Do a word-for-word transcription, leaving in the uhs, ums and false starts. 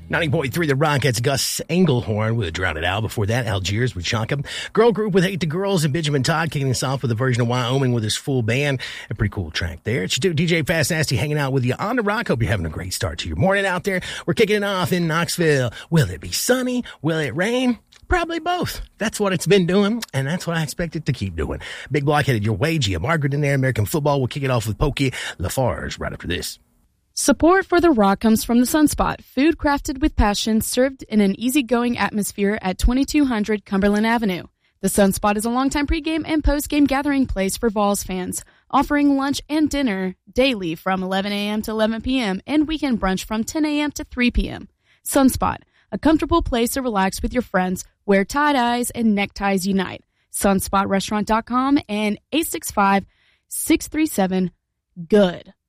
ninety point three The Rock, that's Gus Engelhorn with Drown It Out. Before that, Algiers with Shaka. Girl Group with Hate the Girls and Benjamin Todd kicking us off with a version of Wyoming with his full band. A pretty cool track there. It's your D J Fast Nasty hanging out with you on the rock. Hope you're having a great start to your morning out there. We're kicking it off in Knoxville. Will it be sunny? Will it rain? Probably both. That's what it's been doing, and that's what I expect it to keep doing. Big Block headed your way. Gia Margaret in there. American football. We'll kick it off with Pokey Lafarge right after this. Support for The Rock comes from The Sunspot, food crafted with passion, served in an easygoing atmosphere at twenty-two hundred Cumberland Avenue. The Sunspot is a longtime pregame and postgame gathering place for Vols fans, offering lunch and dinner daily from eleven a.m. to eleven p.m. and weekend brunch from ten a.m. to three p.m. Sunspot, a comfortable place to relax with your friends where tie-dyes and neckties unite. sunspot restaurant dot com and eight six five, six three seven, GOOD.